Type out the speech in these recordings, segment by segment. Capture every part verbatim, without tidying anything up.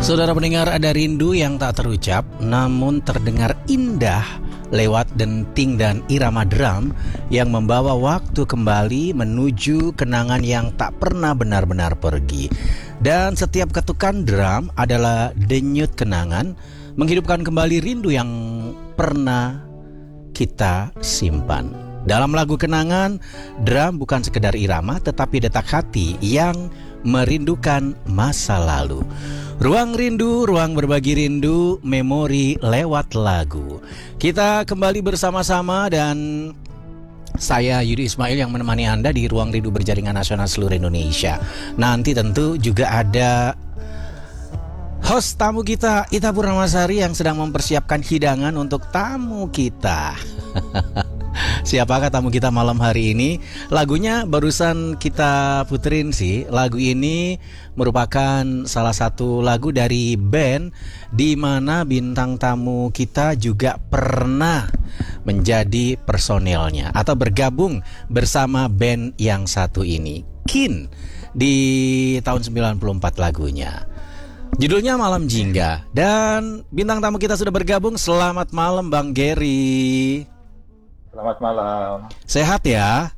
Saudara pendengar, ada rindu yang tak terucap namun terdengar indah lewat denting dan irama drum yang membawa waktu kembali menuju kenangan yang tak pernah benar-benar pergi. Dan setiap ketukan drum adalah denyut kenangan, menghidupkan kembali rindu yang pernah kita simpan. Dalam lagu kenangan, drum bukan sekedar irama tetapi detak hati yang merindukan masa lalu. Ruang rindu, ruang berbagi rindu, memori lewat lagu. Kita kembali bersama-sama dan saya Yudi Ismail yang menemani Anda di Ruang Rindu Berjaringan Nasional seluruh Indonesia. Nanti tentu juga ada host tamu kita, Ita Purnamasari, yang sedang mempersiapkan hidangan untuk tamu kita. Siapakah tamu kita malam hari ini? Lagunya barusan kita puterin sih. Lagu ini merupakan salah satu lagu dari band di mana bintang tamu kita juga pernah menjadi personelnya atau bergabung bersama band yang satu ini, Kin, di tahun sembilan puluh empat lagunya. Judulnya Malam Jingga. Dan bintang tamu kita sudah bergabung. Selamat malam Bang Gary. Selamat malam. Sehat ya?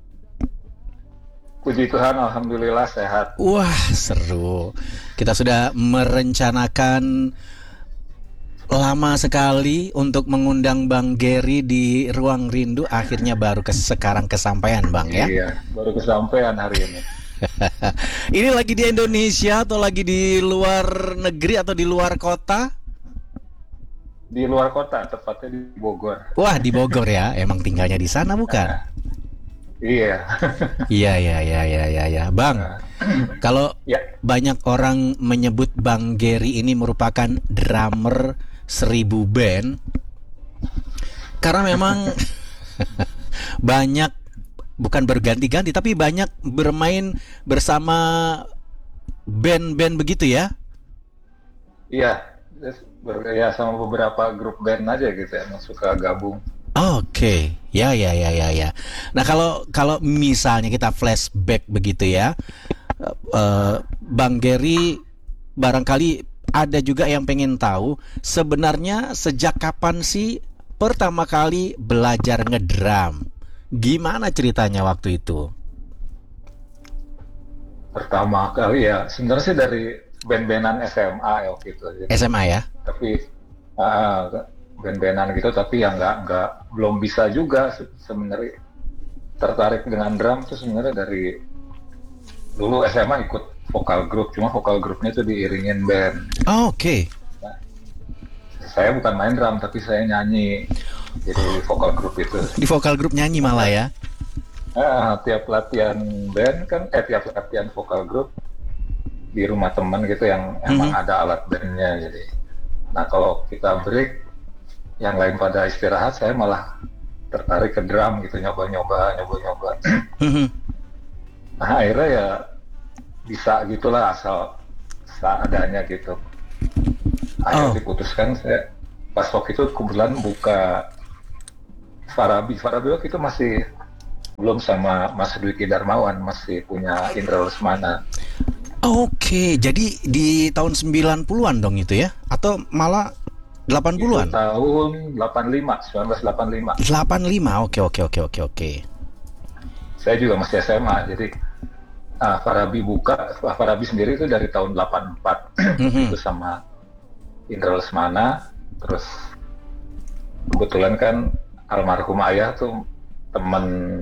Puji Tuhan, alhamdulillah sehat. Wah, seru. Kita sudah merencanakan lama sekali untuk mengundang Bang Gary di Ruang Rindu. Akhirnya baru ke sekarang kesampaian, Bang, ya? Iya, baru kesampaian hari ini. Ini lagi di Indonesia atau lagi di luar negeri atau di luar kota? Di luar kota, tepatnya di Bogor. Wah, di Bogor ya. Emang tinggalnya di sana bukan? Nah, iya. Iya, iya, iya, iya, iya, ya. Bang, nah. Kalau ya. Banyak orang menyebut Bang Gary ini merupakan drummer seribu band, karena memang banyak, bukan berganti-ganti, tapi banyak bermain bersama band-band begitu ya? Iya. Ya sama beberapa grup band aja gitu ya, yang suka gabung. Oke, okay. ya ya ya ya ya. Nah kalau kalau misalnya kita flashback begitu ya, uh, Bang Gary, barangkali ada juga yang pengen tahu sebenarnya sejak kapan sih pertama kali belajar ngedrum? Gimana ceritanya waktu itu? Pertama kali ya, sebenarnya sih dari band-bandan S M A ya waktu itu. Jadi, S M A ya? Tapi uh, band-bandan gitu, tapi yang nggak nggak belum bisa juga sebenarnya tertarik dengan drum tuh sebenarnya dari dulu S M A ikut vokal grup, cuma vokal grupnya tuh diiringin band. Oh, Oke. Okay. Nah, saya bukan main drum tapi saya nyanyi, jadi vokal grup itu. Di vokal grup nyanyi malah ya? Nah, tiap latihan band kan, eh tiap latihan vokal grup di rumah teman gitu yang emang mm-hmm. ada alat bandnya. Jadi, nah kalau kita break, yang lain pada istirahat, saya malah tertarik ke drum gitu, nyoba-nyoba, nyoba-nyoba. Mm-hmm. Nah akhirnya ya bisa gitulah asal seadanya gitu. Akhirnya oh. diputuskan saya pas waktu itu kebetulan buka Farabi. Farabi waktu itu masih belum sama Mas Dwiki Darmawan, masih punya Indra Lesmana. Oke, jadi di tahun sembilan puluhan dong itu ya? Atau malah delapan puluhan? Itu tahun delapan puluh lima, seribu sembilan ratus delapan puluh lima. delapan puluh lima, oke oke oke oke oke. Saya juga masih S M A, jadi uh, Farabi buka, Farabi sendiri itu dari tahun delapan puluh empat. Mm-hmm. Itu sama Indra Lesmana, terus kebetulan kan almarhum ayah tuh teman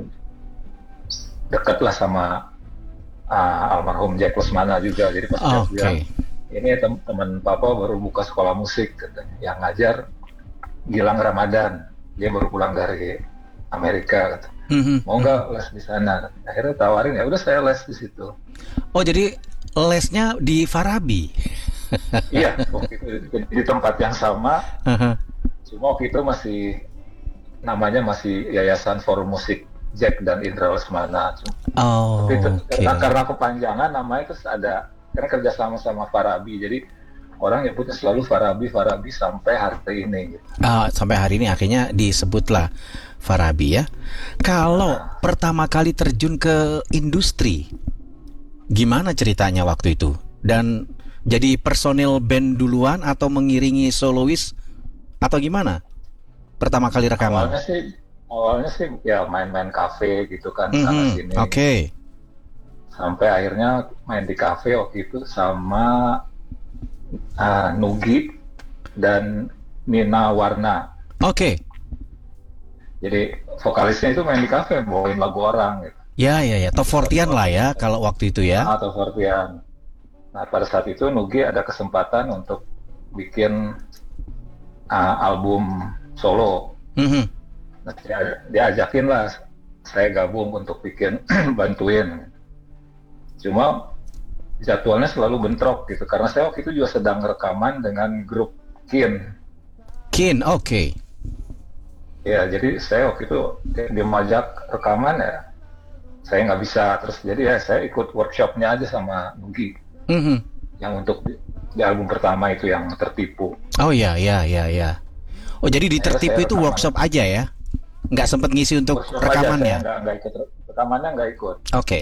dekat lah sama Uh, almarhum Jack Lesmana juga, jadi pas dia okay. bilang ini tem- teman papa baru buka sekolah musik katanya, yang ngajar Gilang Ramadan, dia baru pulang dari Amerika kata. Mm-hmm. Mau nggak les di sana? Akhirnya tawarin, ya udah saya les di situ. Oh jadi lesnya di Farabi? Iya, waktu itu di, di tempat yang sama, uh-huh. cuma waktu itu masih namanya masih Yayasan Forum Musik Jack dan Indra Lesmana. Oh, Tapi itu, okay. karena, karena kepanjangan namanya terus ada, karena kerja sama sama Farabi, jadi orang nyebutnya selalu Farabi, Farabi sampai hari ini. Gitu. Uh, sampai hari ini akhirnya disebutlah Farabi ya. Kalau nah. pertama kali terjun ke industri, gimana ceritanya waktu itu? Dan Jadi personil band duluan atau mengiringi solois atau gimana? Pertama kali rekaman? Awalnya sih, awalnya sih ya main-main kafe gitu kan, Mhm, sana sini. Oke. Sampai akhirnya main di kafe waktu itu sama ah, Nugi dan Nina Warna. Oke. Jadi vokalisnya itu main di kafe, bawain lagu orang gitu. Ya, ya, ya. Top forty-an lah ya kalau waktu itu ya. Atau Fortian. Nah pada saat itu Nugi ada kesempatan untuk bikin ah, album solo. Mhm. Nah, dia, diajakin lah saya gabung untuk bikin bantuin. Cuma jadwalnya selalu bentrok gitu karena saya waktu itu juga sedang rekaman dengan grup Kin. Kin, oke. Ya jadi saya waktu itu dia, dia majak rekaman ya saya nggak bisa terus jadi ya saya ikut workshopnya aja sama Nugi Mhm. yang untuk di, di album pertama itu yang tertipu. Oh ya, ya, ya, ya. Oh jadi di Akhirnya tertipu saya itu rekaman. workshop aja ya? Nggak sempat ngisi untuk Workshop aja, saya rekamannya? nggak nggak ikut rekamannya nggak ikut. Oke.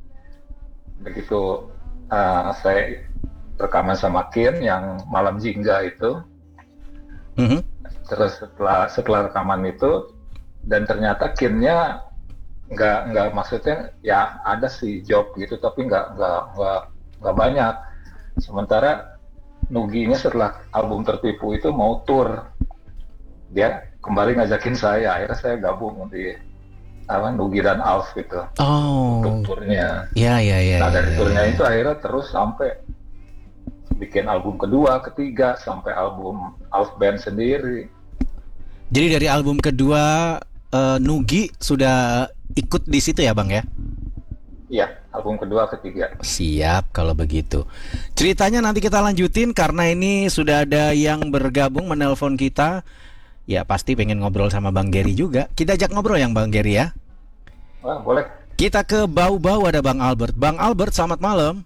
Begitu uh, saya rekaman sama Kin yang malam jingga itu. Mhm. Terus setelah setelah rekaman itu dan ternyata Kinnya nggak nggak maksudnya ya ada sih job gitu tapi nggak nggak nggak nggak banyak. Sementara Nuginya setelah album tertipu itu mau tour, dia kembali ngajakin saya, akhirnya saya gabung di apa Nugi dan Alf gitu Oh. untuk turnya. Ya, ya, ya. Nah ya, dari ya, turnya ya. itu akhirnya terus sampai bikin album kedua, ketiga, sampai album Alf Band sendiri. Jadi dari album kedua eh, Nugi sudah ikut di situ ya, Bang ya? Iya, album kedua, ketiga. Siap kalau begitu. Ceritanya nanti kita lanjutin karena ini sudah ada yang bergabung menelpon kita. Ya pasti pengen ngobrol sama Bang Gary juga. Kita ajak ngobrol yang Bang Gary ya. Wah, boleh. Kita ke Bau-Bau ada Bang Albert. Bang Albert, selamat malam.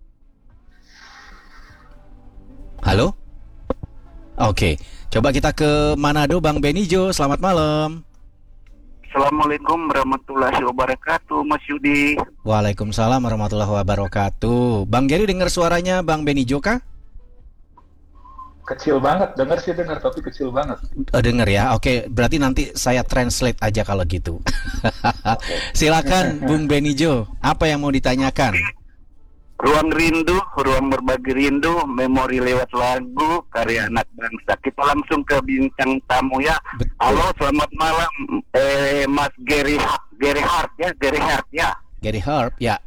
Halo? Oke, coba kita ke Manado, Bang Benijo. Selamat malam. Assalamualaikum warahmatullahi wabarakatuh, Mas Yudi. Waalaikumsalam warahmatullahi wabarakatuh. Bang Gary dengar suaranya Bang Benijo kah? Kecil banget, dengar sih dengar, tapi kecil banget. Oh, dengar ya. Oke, berarti nanti saya translate aja kalau gitu. Silakan Bung Benijo, apa yang mau ditanyakan? Ruang rindu, ruang berbagi rindu, memori lewat lagu, karya anak bangsa. Kita langsung ke bintang tamu ya. Betul. Halo, selamat malam, eh, Mas Gary, Gary Hart ya, Gary Hart ya. Gary Harp, ya.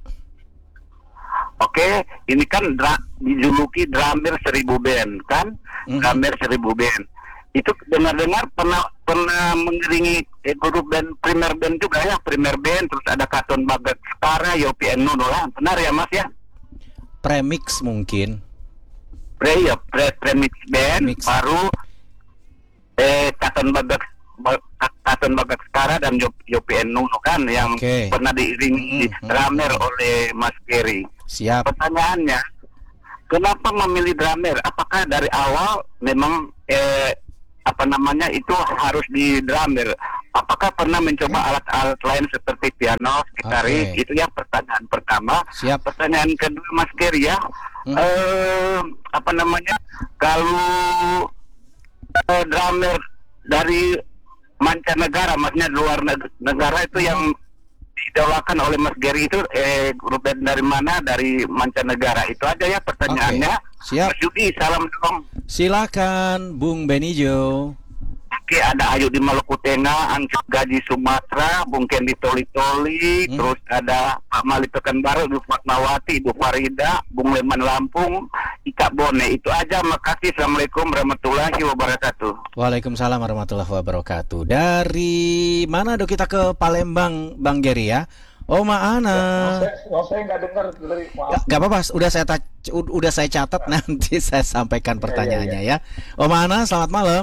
Oke, ini kan dra- dijuluki drummer seribu band kan, Mhm. drummer seribu band. Itu dengar-dengar pernah pernah mengiringi eh, grup band primer band juga ya, primer band, terus ada Katon Bagaskara, Yopi and Nuno lah, benar ya Mas ya? Premix mungkin. Pre ya, pre premix band, Mix. baru eh Katon Bagas Ba- Katon Bagaskara dan Yop- Yopi and Nuno kan yang Oke. pernah diiringi Mhm, drummer mhm. oleh Mas Gary. Siap. Pertanyaannya, kenapa memilih drummer? Apakah dari awal memang eh, apa namanya itu harus di drummer? Apakah pernah mencoba alat-alat lain seperti piano, gitaris? Oke. Itu ya pertanyaan pertama. Siap. Pertanyaan kedua, Mas Gary ya, Hmm. eh, apa namanya? Kalau eh, drummer dari mancanegara, maksudnya luar neg- negara itu yang didolakan oleh Mas Gary itu eh grup band dari mana, dari mancanegara? Itu aja ya pertanyaannya. Siap. Mas Yudi, salam dong. Silakan Bung Benijo. Oke, ada Ayu di Maluku Tengah, Ansip Gaji Sumatera, Bung Kendi Toli-Toli, Hmm. terus ada Pak Mali Pekanbaru, Ibu Fatmawati, Ibu Farida, Bung Leman Lampung, Ika Bone. Itu aja, makasih. Assalamualaikum warahmatullahi wabarakatuh. Waalaikumsalam warahmatullahi wabarakatuh. Dari mana dok kita ke Palembang, Bang Gary ya? Oh Maana. Saya, oh, saya nggak dengar dari maaf. Gak, gak apa-apa, udah saya ta- ud- udah saya catat nanti saya sampaikan pertanyaannya ya. Oh Maana, selamat malam.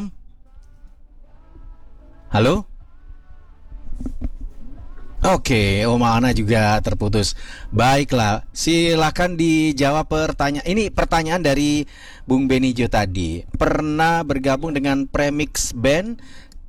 Halo? Oke, Oma Ana juga terputus. Baiklah, silakan dijawab pertanyaan. Ini pertanyaan dari Bung Benijo tadi. Pernah bergabung dengan Premix Band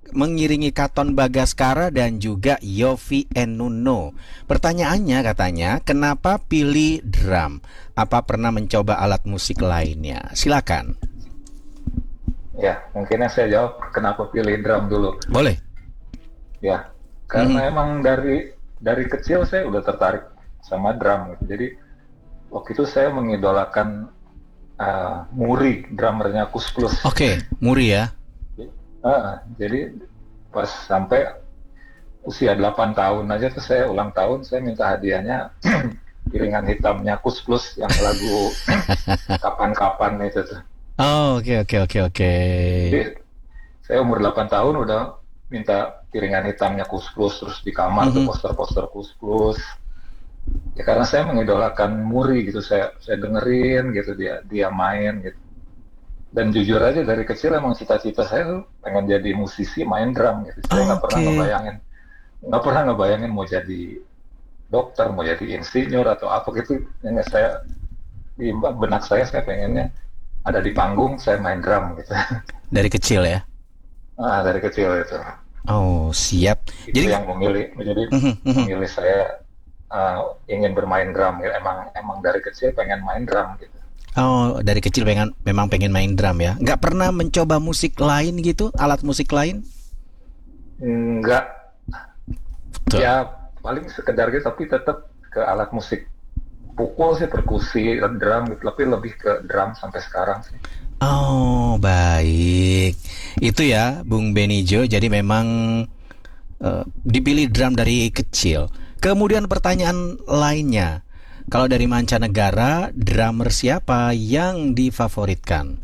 mengiringi Katon Bagaskara dan juga Yovie and Nuno. Pertanyaannya katanya, kenapa pilih drum? Apa pernah mencoba alat musik lainnya? Silakan. Ya, mungkin saya jawab kenapa pilih drum dulu. Boleh. Ya, karena Mhm. emang dari dari kecil saya udah tertarik sama drum gitu. Jadi waktu itu saya mengidolakan uh, Muri, drummernya Kus Plus. Oke, Muri ya. Uh, jadi pas sampai usia delapan tahun aja tuh saya ulang tahun, saya minta hadiahnya piringan hitamnya Kus Plus yang lagu kapan-kapan itu tuh. Oh, oke oke oke oke. Jadi saya umur delapan tahun udah minta piringan hitamnya Kus Plus, terus di kamar tuh Mhm. poster-poster Kus Plus. Ya karena saya mengidolakan Muri gitu, saya saya dengerin gitu dia dia main gitu. Dan jujur aja dari kecil emang cita-cita saya tuh pengen jadi musisi main drum gitu. Saya nggak pernah Oke. ngebayangin nggak pernah ngebayangin mau jadi dokter, mau jadi insinyur atau apa gitu. Yang saya di benak saya saya pengennya ada di panggung saya main drum gitu. Dari kecil ya. Ah, dari kecil itu. Oh, siap. Itu Jadi yang memilih menjadi Mhm, mhm. memilih saya uh, ingin bermain drum gitu. Emang emang dari kecil pengen main drum gitu. Oh, dari kecil pengen memang pengen main drum ya. Nggak pernah mencoba musik lain gitu, alat musik lain? Enggak, Betul. ya paling sekedar gitu, tapi tetap ke alat musik pukul sih, perkusi, drum gitu, tapi lebih ke drum sampai sekarang sih. Oh, baik. Itu ya, Bung Benijo. Jadi memang eh, dipilih drum dari kecil. Kemudian pertanyaan lainnya. Kalau dari mancanegara, drummer siapa yang difavoritkan?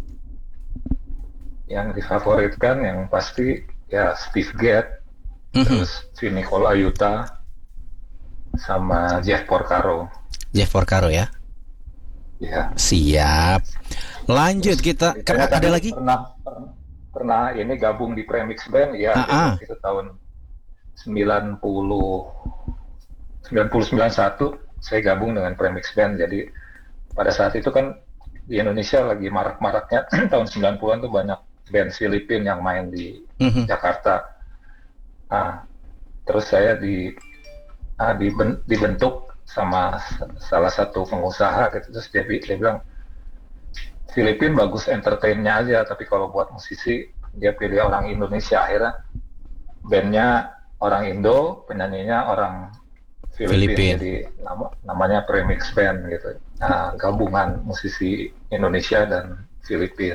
Yang difavoritkan yang pasti ya Steve Gadd, Mhm. terus Vinny Colaiuta, sama Jeff Porcaro. Jeff Porcaro ya. Ya. Siap. Lanjut kita. Saya Ada tadi lagi? Pernah, pernah, pernah ini gabung di Premix Band, ya Ah, ah. itu, itu tahun sembilan puluh sembilan puluh sembilan satu saya gabung dengan Premix Band. Jadi pada saat itu kan di Indonesia lagi marak-maraknya tahun sembilan puluhan tuh banyak band Filipin yang main di Mhm. Jakarta. Nah, terus saya di ah, diben- dibentuk sama s- salah satu pengusaha gitu, terus dia, bi- dia bilang Filipin bagus entertainnya aja, tapi kalau buat musisi dia pilih orang Indonesia. Akhirnya bandnya orang Indo, penyanyinya orang Filipin, Filipin. jadi nama, namanya Premix Band gitu. Nah, gabungan musisi Indonesia dan Filipin.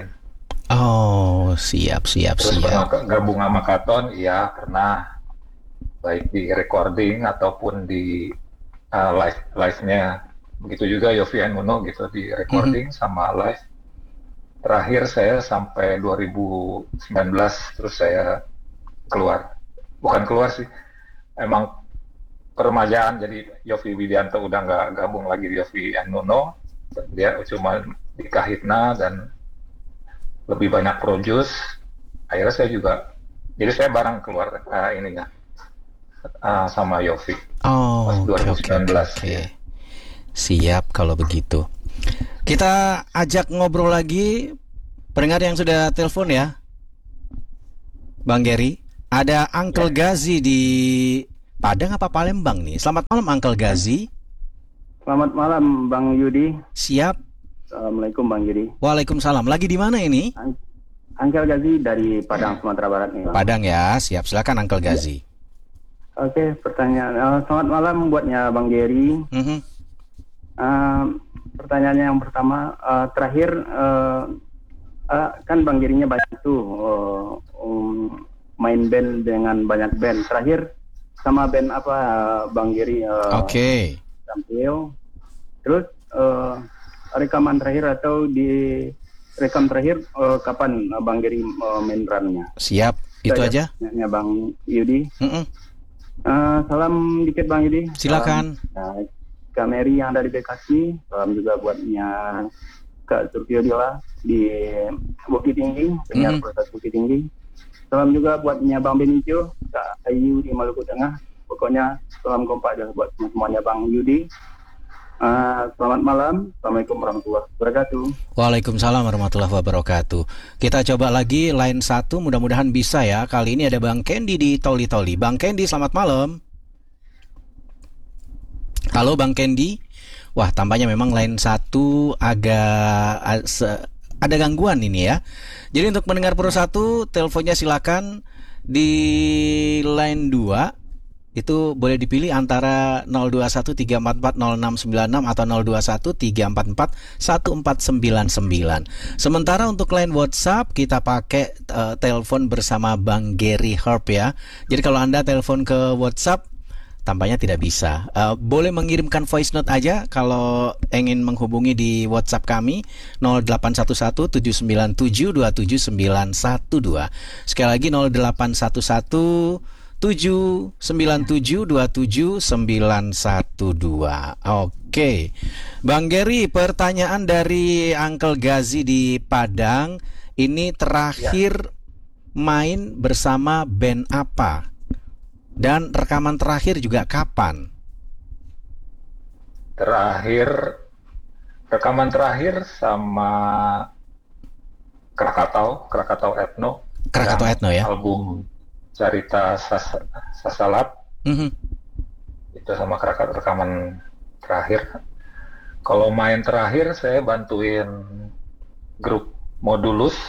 Oh, siap siap Terus pernah siap. ke- gabung sama Katon, iya pernah, baik di recording ataupun di uh, live live-nya. Begitu juga Yovie and Nuno gitu, di recording sama live. Terakhir saya sampai dua ribu sembilan belas, terus saya keluar. Bukan keluar sih, emang peremajaan, jadi Yovie Widianto udah nggak gabung lagi di Yovie and Nuno, dia cuma di Kahitna dan lebih banyak produce. Akhirnya saya juga, jadi saya bareng keluar uh, ininya uh, sama Yovie Oh, pas oke oke dua ribu sembilan oke. belas. oke. Ya. Siap kalau begitu. Kita ajak ngobrol lagi pendengar yang sudah telepon ya, Bang Gary. Ada Uncle Gazi di Padang apa Palembang nih? Selamat malam Uncle Gazi. Selamat malam Bang Yudi. Siap. Assalamualaikum Bang Yudi. Waalaikumsalam. Lagi di mana ini? Angkel Gazi dari Padang, Sumatera Barat nih Bang. Padang ya. Siap. Silakan Uncle Gazi. Oke, pertanyaan. Uh, selamat malam buatnya Bang Gary. Mhm. Uh, pertanyaannya yang pertama, uh, terakhir uh, uh, kan Bang Gary-nya banyak tuh uh, um, main band dengan banyak band. Terakhir sama band apa uh, Bang Gary uh, Oke. tampil? Terus uh, rekaman terakhir atau di rekam terakhir uh, kapan uh, Bang Gary uh, main drumnya? Siap. Itu aja. Ya, Bang Yudi. Mhm. Uh, salam dikit Bang Yudi. Silakan. Salam, uh, Kak Mary yang ada di Bekasi. Salam juga buatnya Kak Surtiodila di Bukit Tinggi, penyiar Mhm. proses Bukit Tinggi. Salam juga buatnya Bang Benicio, Kak Ayu di Maluku Tengah. Pokoknya salam kompak dah buat semuanya Bang Yudi. Uh, selamat malam. Assalamualaikum warahmatullahi wabarakatuh. Waalaikumsalam warahmatullahi wabarakatuh. Kita coba lagi line satu, mudah-mudahan bisa ya. Kali ini ada Bang Kendi di Toli-Toli. Bang Kendi, selamat malam. Halo Bang Kendi. Wah, tampaknya memang line satu agak ada gangguan ini ya. Jadi untuk mendengar Pro satu, teleponnya silakan di line dua. Itu boleh dipilih antara nol dua satu tiga empat empat nol enam sembilan enam atau nol dua satu tiga empat empat satu empat sembilan sembilan. Sementara untuk line WhatsApp kita pakai uh, telepon bersama Bang Gary Herb ya. Jadi kalau Anda telepon ke WhatsApp tampaknya tidak bisa. Uh, boleh mengirimkan voice note aja kalau ingin menghubungi di WhatsApp kami nol delapan satu satu tujuh sembilan tujuh dua tujuh sembilan satu dua. Sekali lagi nol delapan satu satu tujuh sembilan tujuh dua tujuh sembilan satu dua. Oke, Bang Gary, pertanyaan dari Uncle Gazi di Padang. Ini terakhir ya. Main bersama band apa? Dan rekaman terakhir juga kapan? Terakhir rekaman terakhir sama Krakatau, Krakatau Ethno. Krakatau Ethno ya. Album Cerita Sas- Sasalat. Mm-hmm. Itu sama Krakatau rekaman terakhir. Kalau main terakhir saya bantuin grup Modulus.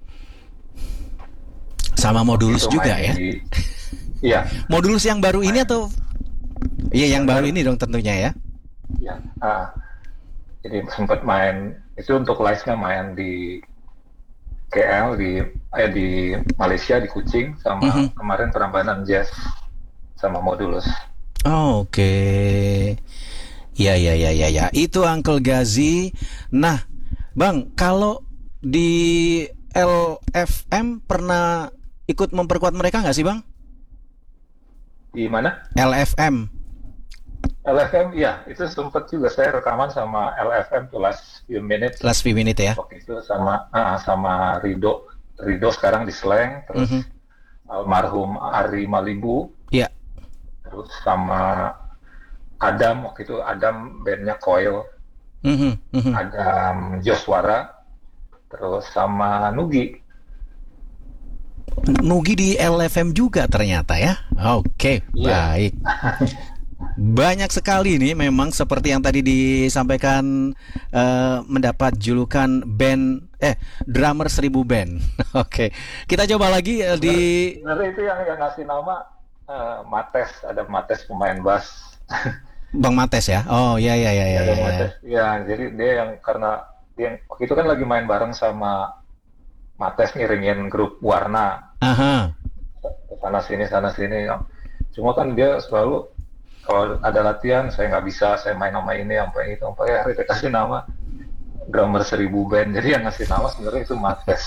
Sama Modulus itu juga ya. Di, iya. Modulus yang baru main. Ini atau iya yang, yang baru ini dong tentunya ya. Iya. Ah, jadi sempat main itu untuk live-nya main di K L di eh di Malaysia di Kuching sama mm-hmm. kemarin Prambanan Jazz sama Modulus. Oh, oke. Okay. Ya ya ya ya ya. Itu Uncle Gazi. Nah, Bang, kalau di L F M pernah ikut memperkuat mereka nggak sih, Bang? Di mana? L F M. L F M, ya, itu sempat juga saya rekaman sama L F M tuh Last Few Minutes. Last Few Minutes ya. Waktu itu sama uh, sama Rido, Rido sekarang di Slang, terus mm-hmm. almarhum Ari Malibu. Iya. Yeah. Terus sama Adam, waktu itu Adam bandnya Coil. Mm-hmm. Mm-hmm. Adam Joswara. Terus sama Nugi. Nugi di L F M juga ternyata ya. Oke, okay, yeah. Baik. Banyak sekali nih memang seperti yang tadi disampaikan uh, mendapat julukan band eh drummer seribu band. Oke, okay. Kita coba lagi uh, di. Sebenarnya itu yang yang ngasih nama uh, Mates, ada Mates pemain bass. Bang Mates ya? Oh ya ya ya ya. Ya, ya. Ya, jadi dia yang karena dia waktu itu kan lagi main bareng sama Mates ngiringin grup Warna. Aha. Sana sini sana sini. Cuma kan dia selalu kalau ada latihan saya nggak bisa, saya main nama ini sampai itu sampai hari kita kasih nama drummer seribu band. Jadi yang ngasih nama sebenarnya itu Mates.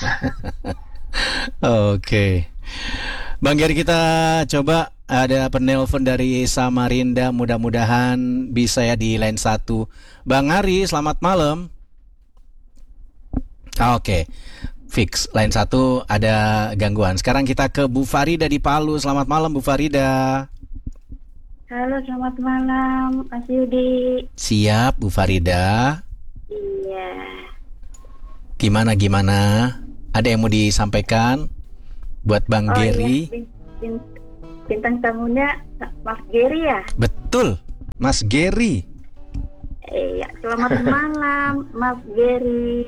Oke, Bang Gary, kita coba ada penelpon dari Samarinda, mudah-mudahan bisa ya di line satu. Bang Ari, selamat malam. Oke, fix line satu ada gangguan. Sekarang kita ke Bu Farida di Palu. Selamat malam Bu Farida. Halo, selamat malam, Mas Yudi. Siap, Bu Farida. Iya. Gimana gimana? Ada yang mau disampaikan buat Bang oh, Gary? Iya. Bintang tamunya Mas Gary ya? Betul, Mas Gary. Iya, selamat malam, Mas Gary.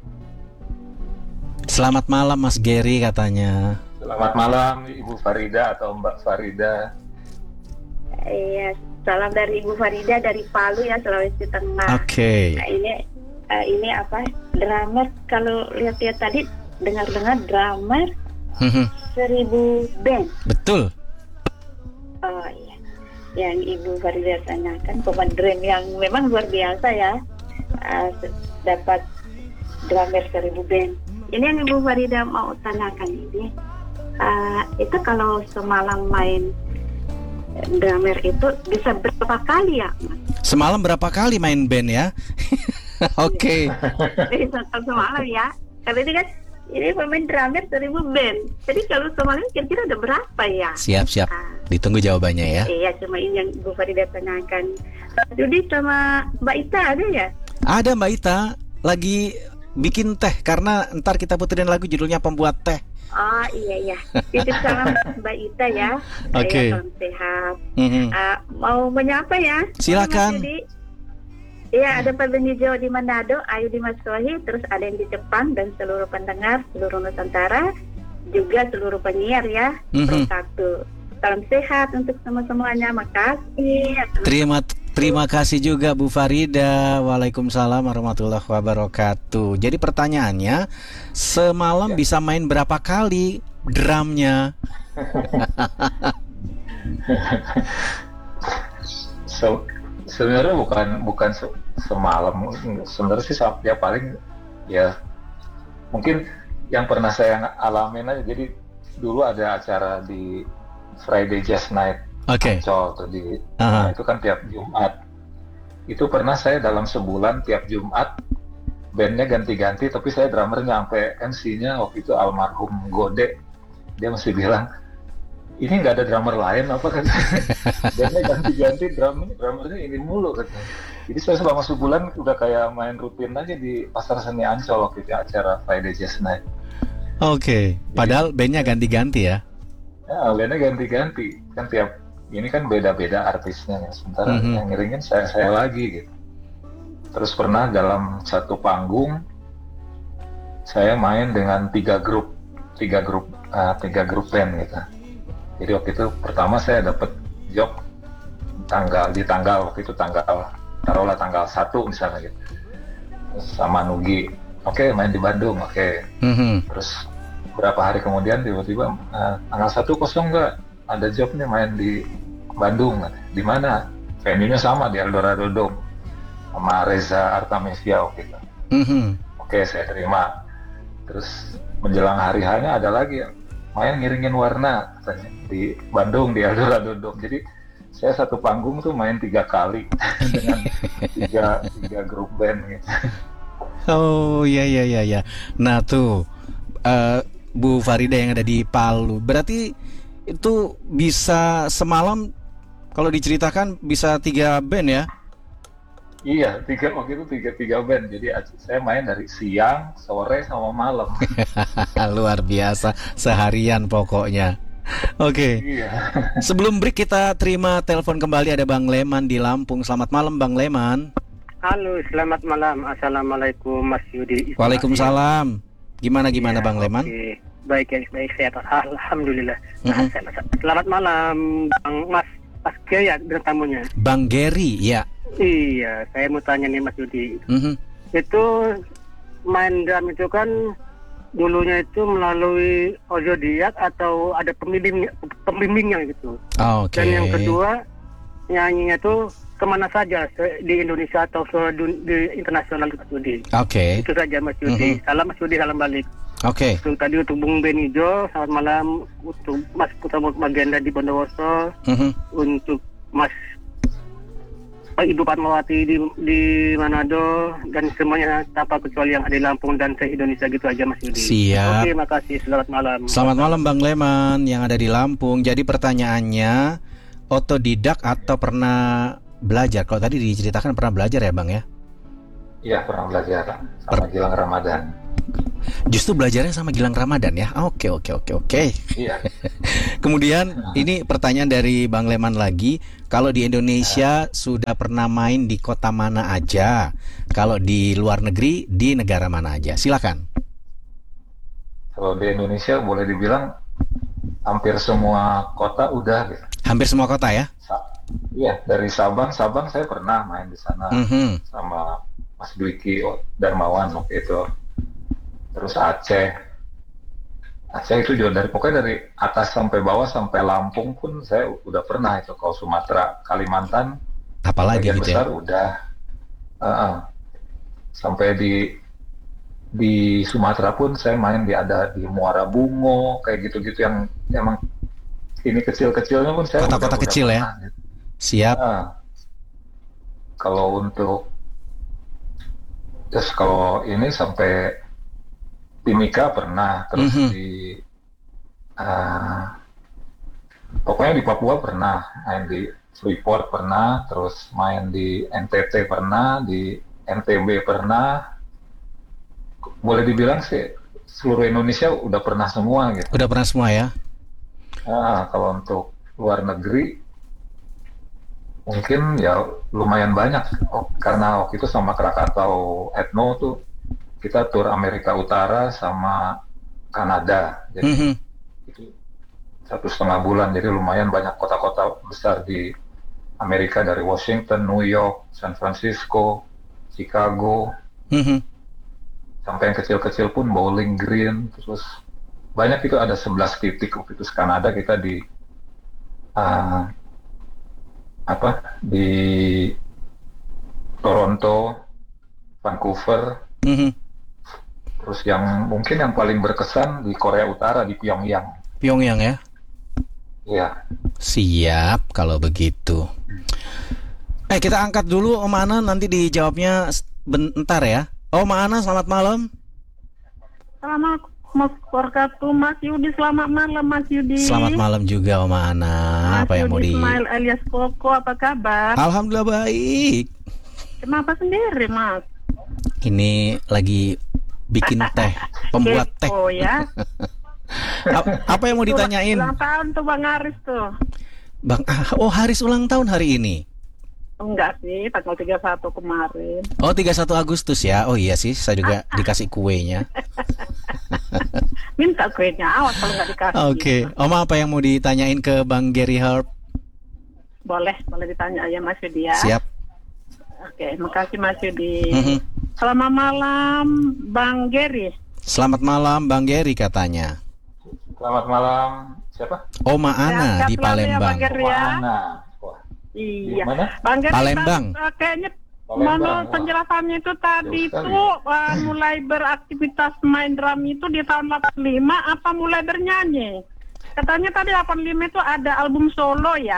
Selamat malam, Mas Gary katanya. Selamat malam, Ibu Farida atau Mbak Farida. Iya, salam dari Ibu Farida dari Palu ya, Sulawesi Tengah. Oke. Okay. Nah, ini uh, ini apa? Drummer kalau lihat-lihat tadi dengar-dengar drummer mm-hmm. seribu band. Betul. Oh iya. Yang Ibu Farida tanyakan pemain drum yang memang luar biasa ya. Uh, dapat drummer seribu band. Ini yang Ibu Farida mau tanyakan ini. Uh, itu kalau semalam main drummer itu bisa berapa kali ya, Mas? Semalam berapa kali main band ya? Oke. Okay. Semalam ya. Kalau ini kan ini pemain drummer seribu band. Jadi kalau Somalia kira-kira ada berapa ya? Siap-siap. Ah, Ditunggu jawabannya ya. iya, cuma ini yang Bu Farida tanyakan. Judi sama Mbak Ita ada ya? Ada Mbak Ita lagi bikin teh karena ntar kita puterin lagu judulnya Pembuat Teh. Oh iya iya. Titip salam Mbak Ita ya. Oke. Saya salam sehat. Mhm. Ah, mau menyapa ya? Silakan. Mas Yudi. Iya, ada Pak Benijo di Manado, Ayu di Masohi, terus ada yang di Jepang dan seluruh pendengar, seluruh Nusantara, juga seluruh penyiar ya. Mhm. Terus satu. Salam sehat untuk semua-semuanya. Makasih. Terima terima kasih juga Bu Farida. Waalaikumsalam warahmatullahi wabarakatuh. Jadi pertanyaannya, semalam Ya. bisa main berapa kali drumnya? So, sebenarnya bukan bukan se- semalam, sebenarnya sih sa- ya paling ya mungkin yang pernah saya alamin aja. Jadi dulu ada acara di Friday Jazz Night Oke. Ancol tuh di Aha. nah, itu kan tiap Jumat. Itu pernah saya dalam sebulan tiap Jumat bandnya ganti-ganti, tapi saya drummernya sampai M C-nya waktu itu almarhum Gode, dia masih bilang ini nggak ada drummer lain apa kan? Bandnya ganti-ganti, drum drummernya ini mulu katanya. Jadi saya selama sebulan udah kayak main rutin aja di Pasar Seni Ancol waktu itu acara Friday Jazz Night. Oke. Padahal bandnya ganti-ganti ya. Ya, bandnya ganti-ganti kan tiap ini kan beda-beda artisnya ya. Sementara Mhm. yang ngiringin saya saya lagi gitu. Terus pernah dalam satu panggung saya main dengan tiga grup, tiga grup, uh, tiga grup band gitu. Jadi waktu itu pertama saya dapat job tanggal di tanggal waktu itu tanggal taruhlah tanggal satu misalnya gitu. Terus sama Nugi, oke main di Bandung, oke. Mhm. Terus berapa hari kemudian tiba-tiba uh, tanggal satu kosong nggak ada job nih main di Bandung, di mana? Venue-nya sama di Eldorado Dome sama Reza Artamevia waktu itu. Mhm. Oke, saya terima. Terus menjelang hari hanya ada lagi main ngiringin warna katanya di Bandung di Eldorado Dome. Jadi saya satu panggung tuh main tiga kali dengan tiga tiga grup band gitu. Oh iya iya iya ya. Nah tuh eh, Bu Farida yang ada di Palu, berarti itu bisa semalam kalau diceritakan bisa tiga band ya? Iya, tiga waktu itu tiga tiga band. Jadi saya main dari siang, sore, sama malam. Luar biasa, seharian pokoknya. Oke. Iya. Sebelum break kita terima telepon kembali, ada Bang Leman di Lampung. Selamat malam Bang Leman. Halo, selamat malam. Assalamualaikum Mas Yudi. Waalaikumsalam. Gimana gimana Ya, Bang Leman? oke. Baik ya, baik sehat. Alhamdulillah. Mhm. Selamat malam Bang Mas Mas Gaya dan tamunya. Bang Gary, ya. Iya, saya mau tanya nih Mas Yudi. Mhm. Itu main drum itu kan dulunya itu melalui otodidak atau ada pembimbing pembimbingnya gitu. Oke. Dan yang kedua nyanyinya itu kemana saja se- di Indonesia atau se- dun- di internasional Mas Yudi. Oke. Itu saja Mas Yudi. Mhm. Salam Mas Yudi, salam balik. Oke. Untuk tadi untuk Bung Benijo, selamat malam. Untuk Mas Putra Magenda di Bondowoso, Mhm. untuk Mas Pak Ibu Fatmawati di di Manado, dan semuanya tanpa kecuali yang ada di Lampung dan se Indonesia gitu aja Mas Yudi. Siap. Oke, makasih. Selamat malam. Selamat malam Bang Leman yang ada di Lampung. Jadi pertanyaannya, otodidak atau pernah belajar? Kalau tadi diceritakan pernah belajar ya Bang ya? Iya, pernah belajar sama Gilang Ramadan. Justru belajarnya sama Gilang Ramadan ya? Oke oke oke oke. Iya. Kemudian ini pertanyaan dari Bang Leman lagi. Kalau di Indonesia sudah pernah main di kota mana aja? Kalau di luar negeri di negara mana aja? Silakan. Kalau di Indonesia boleh dibilang hampir semua kota udah gitu. Hampir semua kota ya? Sa- Iya, dari Sabang, Sabang saya pernah main di sana Mhm. sama Mas Dwiki Darmawan waktu itu. Terus Aceh, Aceh itu juga dari pokoknya dari atas sampai bawah sampai Lampung pun saya udah pernah itu. Kalau Sumatera, Kalimantan, Apalagi bagian gitu ya? besar udah. Uh-uh. Sampai di di Sumatera pun saya main di ada di Muara Bungo kayak gitu-gitu yang emang ini kecil-kecilnya pun saya Kota-kota udah- udah kecil ya? pernah, gitu. Siap. Ah. Kalau untuk terus kalau ini sampai Timika pernah, terus Mhm. di uh, pokoknya di Papua pernah, main di Freeport pernah, terus main di N T T pernah, di N T B pernah. Boleh dibilang sih seluruh Indonesia udah pernah semua gitu. Udah pernah semua ya? Nah, kalau untuk luar negeri mungkin ya lumayan banyak. Oh, karena waktu itu sama Krakatau Ethno tuh kita tur Amerika Utara sama Kanada. Jadi Mhm. itu satu setengah bulan, jadi lumayan banyak kota-kota besar di Amerika, dari Washington, New York, San Francisco, Chicago, Mhm. sampai yang kecil-kecil pun Bowling Green, terus banyak, itu ada sebelas titik waktu itu. Kanada kita di uh, apa di Toronto, Vancouver, Mhm. terus yang mungkin yang paling berkesan di Korea Utara, di Pyongyang. Pyongyang ya? Iya. Siap kalau begitu. Eh kita angkat dulu Om Ana, nanti dijawabnya s- bentar ya. Om Ana, selamat malam. Selamat Mas wabarakatuh, Mas Yudi. Selamat malam, Mas Yudi. Selamat malam juga Om Ana. Mas Apa yang mau Yudi di? Ismail alias Koko, apa kabar? Alhamdulillah baik. Kenapa sendiri, Mas? Ini lagi bikin teh, pembuat teh. Oh ya. A- Apa yang mau ditanyain? Ulang tahun tuh Bang Aris tuh. Bang, ah, oh Haris ulang tahun hari ini. Enggak sih, tanggal tiga puluh satu kemarin. Oh tiga puluh satu Agustus ya. Oh iya sih, saya juga dikasih kuenya. Minta kuenya, awas kalau nggak dikasih. Oke, Om apa yang mau ditanyain ke Bang Gary Herb? Boleh, boleh ditanya ya Mas Yudi ya. Siap. Oke, makasih Mas Yudi. Mhm. Selamat malam, Bang Gary. Selamat malam Bang Gary katanya. Selamat malam. Siapa? Oma Ana Sehat di selalu ya, Palembang. Bang Gary ya. Mana? Wah, di Iya. mana? Bang Gary, Palembang. Bang, eh, kayaknya Palembang, menurut wah. penjelasannya itu tadi Jauh sekali. itu uh, mulai beraktivitas main drum itu di tahun delapan puluh lima apa mulai bernyanyi? Katanya tadi delapan puluh lima itu ada album solo ya.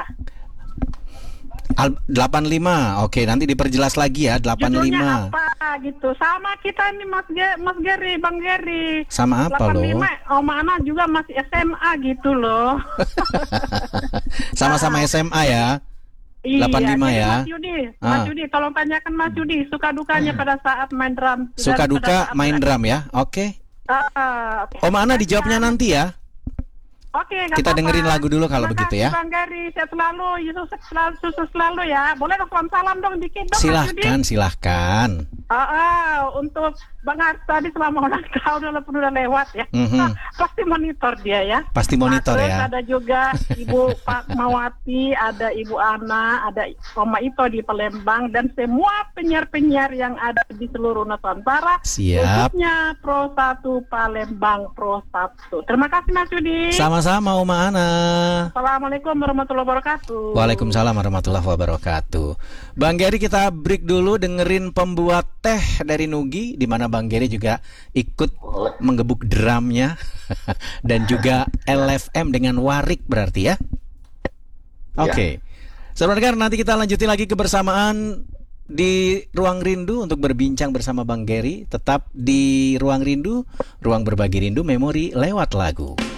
Al- delapan puluh lima. Oke, nanti diperjelas lagi ya. delapan puluh lima. Judulnya apa gitu? Sama kita nih Mas Ge- Mas Gary, Bang Gary. Sama apa delapan puluh loh? lima Om Ana juga masih S M A gitu loh. Sama-sama S M A ya. delapan puluh lima jadi ya. Mas Yudi, Mas Ah. Yudi, tolong tanyakan Mas Yudi suka dukanya pada saat main drum. Suka dan pada duka saat- main drum ya. Oke. Ah, oke. Om Ana dijawabnya nanti ya. Oke, nggak Kita apa-apa. dengerin lagu dulu kalau Terima begitu kasih, ya. Bang Gary, sehat selalu, Yesus selalu, sukses selalu ya. Boleh dong salam salam dong dikit dong Mas Yudi. Silahkan, silahkan. Ah, ah, untuk Bang Ars tadi selama ulang tahun walaupun udah lewat ya. Mhm. Pasti monitor dia ya. Pasti monitor Nah, terus ya. ada juga Ibu Pak Mawati, ada Ibu Ana, ada Oma Ito di Palembang, dan semua penyiar-penyiar yang ada di seluruh Nusantara. Siap. Khususnya Pro satu Palembang Pro satu. Terima kasih Mas Yudi. Sama-sama Oma Ana. Assalamualaikum warahmatullahi wabarakatuh. Waalaikumsalam warahmatullahi wabarakatuh. Bang Gary, kita break dulu dengerin pembuat teh dari Nugi, di mana Bang Gary juga ikut Boleh. menggebuk drumnya dan juga L F M dengan warik berarti ya. Oke. Saudara pendengar, nanti kita lanjutin lagi kebersamaan di Ruang Rindu untuk berbincang bersama Bang Gary. Tetap di Ruang Rindu, ruang berbagi rindu memori lewat lagu.